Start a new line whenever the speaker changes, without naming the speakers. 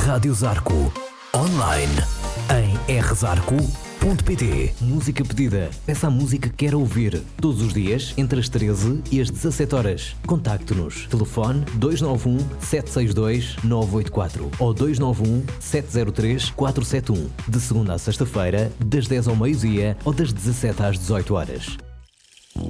Rádio Zarco. Online em rzarco.pt. Música pedida. Peça a música que quer ouvir. Todos os dias, entre as 13 e as 17 horas. Contacte-nos. Telefone 291 762 984 ou 291 703 471. De segunda a sexta-feira, das 10 ao meio-dia ou das 17 às 18 horas.